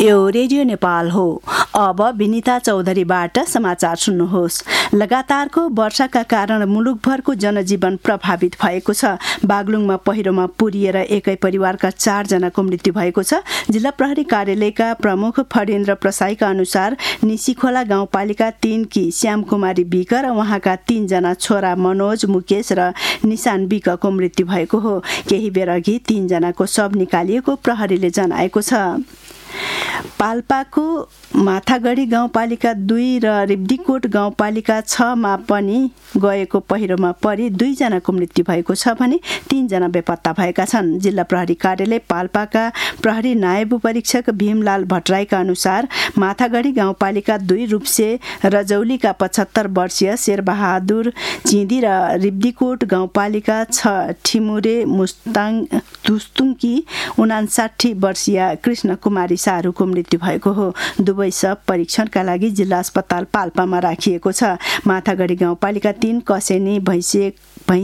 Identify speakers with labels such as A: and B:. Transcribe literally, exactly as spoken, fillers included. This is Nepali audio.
A: यो रेडियो नेपाल हो। अब विनिता चौधरीबाट समाचार सुन्नुहोस्। लगातारको वर्षाका कारण मुलुकभरको जनजीवन प्रभावित भएको छ। बागलुङमा पहिरोमा पुरिएर एकै परिवारका चारजनाको मृत्यु भएको छ। जिल्ला प्रहरी कार्यालयका प्रमुख फणेन्द्र प्रसाईका अनुसार निसीखोला गाउँपालिका तीन की श्यामकुमारी विक र उहाँका तीनजना छोरा मनोज, मुकेश र निशान विकको मृत्यु भएको हो। केही बेर अघि तीनजनाको शव निकालिएको प्रहरीले जनाएको छ। पाल्पाको माथागढी गाउँपालिका दुई र रिब्दीकोट गाउँपालिका छमा पनि गएको पहिरोमा परि दुईजनाको मृत्यु भएको छ भने तीनजना बेपत्ता भएका छन्। जिल्ला प्रहरी कार्यालय पाल्पाका प्रहरी नायब परीक्षक भीमलाल भट्टराईका अनुसार माथागढी गाउँपालिका दुई रूप्से रजौलीका पचहत्तर वर्षीय शेरबहादुर चिँदी र रिब्दीकोट गाउँपालिका छ ठिमुरे मुस्ताङ तुस्तुङकी उनासाठी वर्षीय कृष्ण कुमारी सारूको मृत्यु भएको हो। दुवै शव परीक्षणका लागि जिल्ला अस्पताल पाल्पामा राखिएको छ। माथागढी गाउँपालिका तीन कसेनी भैँसे